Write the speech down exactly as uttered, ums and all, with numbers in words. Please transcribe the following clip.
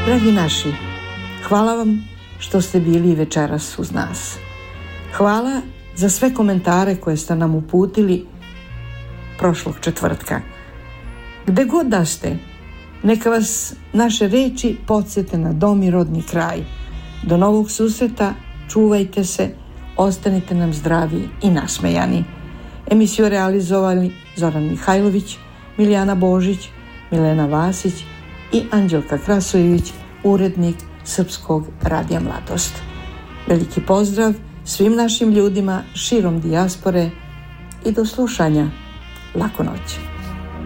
Dragi naši, hvala vam što ste bili večeras uz nas. Hvala za sve komentare koje ste nam uputili prošlog četvrtka. Gde god da ste, neka vas naše reči podsjete na dom i rodni kraj. Do novog susreta, čuvajte se, ostanite nam zdravi i nasmejani. Emisiju realizovali Zoran Mihajlović, Milijana Božić, Milena Vasić i Anđelka Krasojević, urednik Srpskog radija Mladost. Veliki pozdrav svim našim ljudima širom dijaspore i do slušanja. Laku noć.